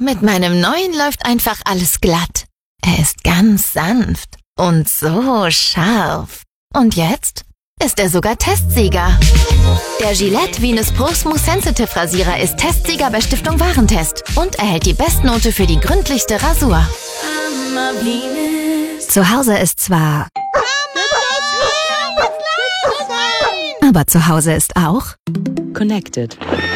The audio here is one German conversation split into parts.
mit meinem neuen läuft einfach alles glatt. Er ist ganz sanft und so scharf. Und jetzt ist er sogar Testsieger. Der Gillette Venus Pro Smooth Sensitive Rasierer ist Testsieger bei Stiftung Warentest und erhält die Bestnote für die gründlichste Rasur. Zu Hause ist zwar... Aber zu Hause ist auch... Connected.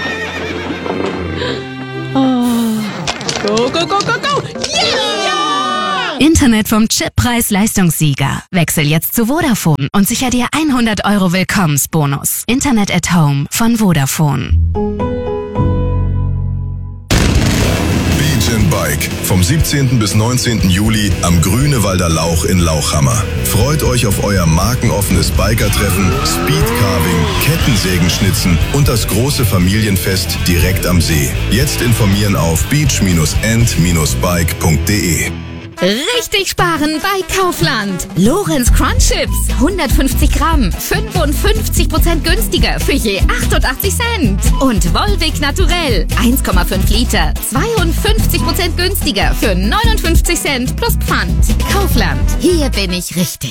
Oh. Go, go, go, go, go! Yeah! Internet vom Chip Preis-Leistungssieger. Wechsel jetzt zu Vodafone und sicher dir 100 € Willkommensbonus. Internet at Home von Vodafone. Bike vom 17. bis 19. Juli am Grünewalder Lauch in Lauchhammer. Freut euch auf euer markenoffenes Bikertreffen, Speedcarving, Kettensägenschnitzen und das große Familienfest direkt am See. Jetzt informieren auf beach-and-bike.de. Richtig sparen bei Kaufland. Lorenz Crunch Chips, 150 Gramm, 55% günstiger für je 88 Cent. Und Volvic Naturell, 1,5 Liter, 52% günstiger für 59 Cent plus Pfand. Kaufland, hier bin ich richtig.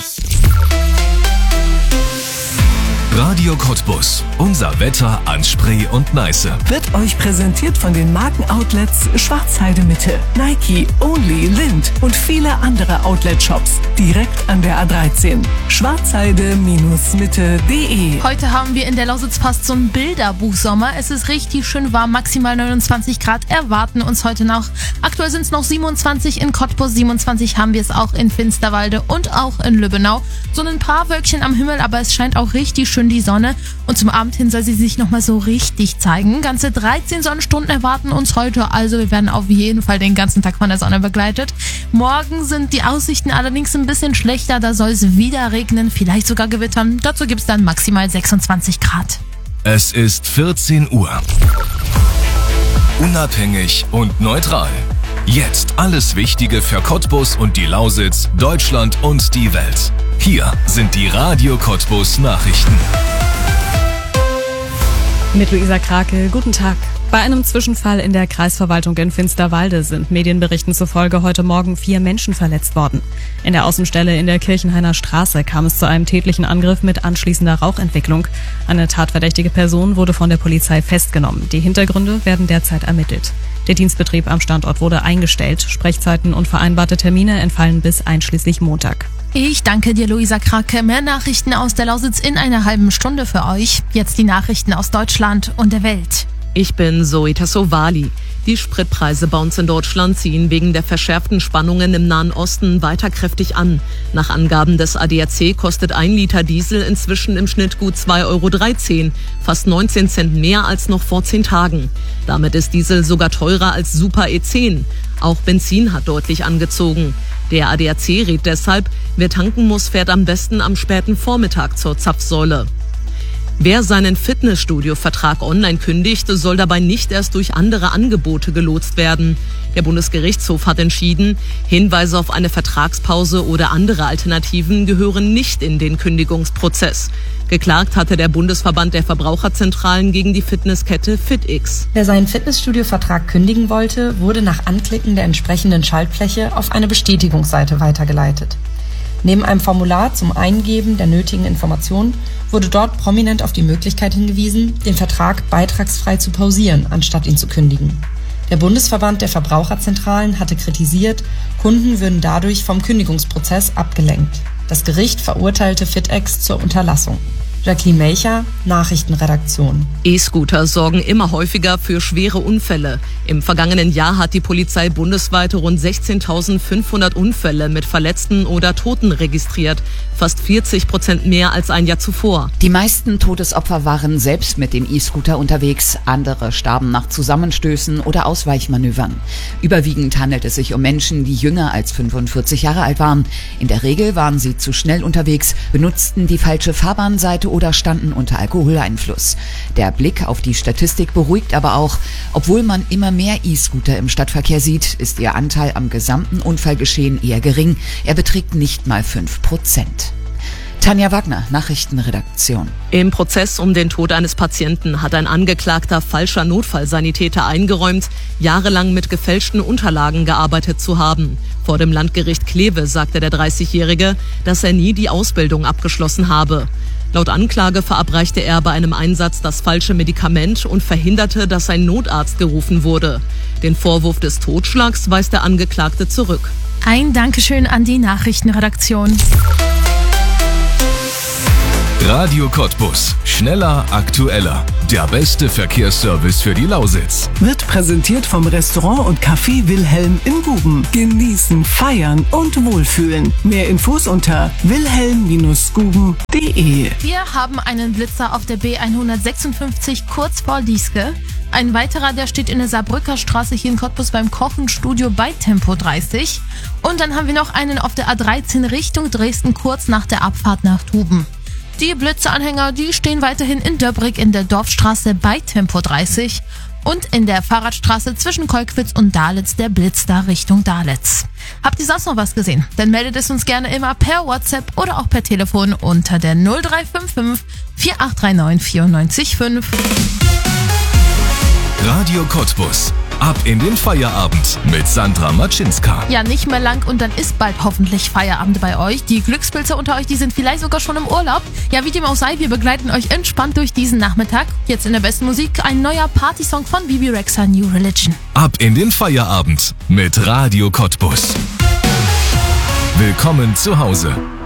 Radio Cottbus. Unser Wetter an Spree und Neiße. Wird euch präsentiert von den Markenoutlets Schwarzheide Mitte, Nike, Only, Lind und viele andere Outlet-Shops direkt an der A13. Schwarzheide-mitte.de. Heute haben wir in der Lausitz fast so einen Bilderbuchsommer. Es ist richtig schön warm, maximal 29 Grad erwarten uns heute noch. Aktuell sind es noch 27 in Cottbus, 27 haben wir es auch in Finsterwalde und auch in Lübbenau. So ein paar Wölkchen am Himmel, aber es scheint auch richtig schön die Sonne und zum Abend hin soll sie sich nochmal so richtig zeigen. Ganze 13 Sonnenstunden erwarten uns heute, also wir werden auf jeden Fall den ganzen Tag von der Sonne begleitet. Morgen sind die Aussichten allerdings ein bisschen schlechter, da soll es wieder regnen, vielleicht sogar gewittern. Dazu gibt es dann maximal 26 Grad. Es ist 14 Uhr. Unabhängig und neutral. Jetzt alles Wichtige für Cottbus und die Lausitz, Deutschland und die Welt. Hier sind die Radio Cottbus Nachrichten. Mit Luisa Krake, guten Tag. Bei einem Zwischenfall in der Kreisverwaltung in Finsterwalde sind Medienberichten zufolge heute Morgen 4 Menschen verletzt worden. In der Außenstelle in der Kirchenhainer Straße kam es zu einem tätlichen Angriff mit anschließender Rauchentwicklung. Eine tatverdächtige Person wurde von der Polizei festgenommen. Die Hintergründe werden derzeit ermittelt. Der Dienstbetrieb am Standort wurde eingestellt. Sprechzeiten und vereinbarte Termine entfallen bis einschließlich Montag. Ich danke dir, Luisa Krake. Mehr Nachrichten aus der Lausitz in einer halben Stunde für euch. Jetzt die Nachrichten aus Deutschland und der Welt. Ich bin Zoe Tassovali. Die Spritpreise bei uns in Deutschland ziehen wegen der verschärften Spannungen im Nahen Osten weiter kräftig an. Nach Angaben des ADAC kostet 1 Liter Diesel inzwischen im Schnitt gut 2,13 €, fast 19 Cent mehr als noch vor 10 Tagen. Damit ist Diesel sogar teurer als Super E10. Auch Benzin hat deutlich angezogen. Der ADAC rät deshalb, wer tanken muss, fährt am besten am späten Vormittag zur Zapfsäule. Wer seinen Fitnessstudio-Vertrag online kündigt, soll dabei nicht erst durch andere Angebote gelotst werden. Der Bundesgerichtshof hat entschieden, Hinweise auf eine Vertragspause oder andere Alternativen gehören nicht in den Kündigungsprozess. Geklagt hatte der Bundesverband der Verbraucherzentralen gegen die Fitnesskette FitX. Wer seinen Fitnessstudio-Vertrag kündigen wollte, wurde nach Anklicken der entsprechenden Schaltfläche auf eine Bestätigungsseite weitergeleitet. Neben einem Formular zum Eingeben der nötigen Informationen wurde dort prominent auf die Möglichkeit hingewiesen, den Vertrag beitragsfrei zu pausieren, anstatt ihn zu kündigen. Der Bundesverband der Verbraucherzentralen hatte kritisiert, Kunden würden dadurch vom Kündigungsprozess abgelenkt. Das Gericht verurteilte FitX zur Unterlassung. Jacqueline Melcher, Nachrichtenredaktion. E-Scooter sorgen immer häufiger für schwere Unfälle. Im vergangenen Jahr hat die Polizei bundesweit rund 16.500 Unfälle mit Verletzten oder Toten registriert. Fast 40% mehr als ein Jahr zuvor. Die meisten Todesopfer waren selbst mit dem E-Scooter unterwegs. Andere starben nach Zusammenstößen oder Ausweichmanövern. Überwiegend handelt es sich um Menschen, die jünger als 45 Jahre alt waren. In der Regel waren sie zu schnell unterwegs, benutzten die falsche Fahrbahnseite oder standen unter Alkoholeinfluss. Der Blick auf die Statistik beruhigt aber auch. Obwohl man immer mehr E-Scooter im Stadtverkehr sieht, ist ihr Anteil am gesamten Unfallgeschehen eher gering. Er beträgt nicht mal 5%. Tanja Wagner, Nachrichtenredaktion. Im Prozess um den Tod eines Patienten hat ein Angeklagter falscher Notfallsanitäter eingeräumt, jahrelang mit gefälschten Unterlagen gearbeitet zu haben. Vor dem Landgericht Kleve sagte der 30-Jährige, dass er nie die Ausbildung abgeschlossen habe. Laut Anklage verabreichte er bei einem Einsatz das falsche Medikament und verhinderte, dass ein Notarzt gerufen wurde. Den Vorwurf des Totschlags weist der Angeklagte zurück. Ein Dankeschön an die Nachrichtenredaktion. Radio Cottbus. Schneller, aktueller. Der beste Verkehrsservice für die Lausitz. Wird präsentiert vom Restaurant und Café Wilhelm in Guben. Genießen, feiern und wohlfühlen. Mehr Infos unter wilhelm-guben.de. Wir haben einen Blitzer auf der B156 kurz vor Lieske. Ein weiterer, der steht in der Saarbrücker Straße hier in Cottbus beim Kochenstudio bei Tempo 30. Und dann haben wir noch einen auf der A13 Richtung Dresden kurz nach der Abfahrt nach Tuben. Die Blitzeranhänger, die stehen weiterhin in Döbrig in der Dorfstraße bei Tempo 30 und in der Fahrradstraße zwischen Kolkwitz und Dalitz der Blitz da Richtung Dalitz. Habt ihr sonst noch was gesehen? Dann meldet es uns gerne immer per WhatsApp oder auch per Telefon unter der 0355 4839 945. Radio Cottbus. Ab in den Feierabend mit Sandra Matschinska. Ja, nicht mehr lang und dann ist bald hoffentlich Feierabend bei euch. Die Glückspilze unter euch, die sind vielleicht sogar schon im Urlaub. Ja, wie dem auch sei, wir begleiten euch entspannt durch diesen Nachmittag. Jetzt in der besten Musik ein neuer Partysong von Bibi Rexha, New Religion. Ab in den Feierabend mit Radio Cottbus. Willkommen zu Hause.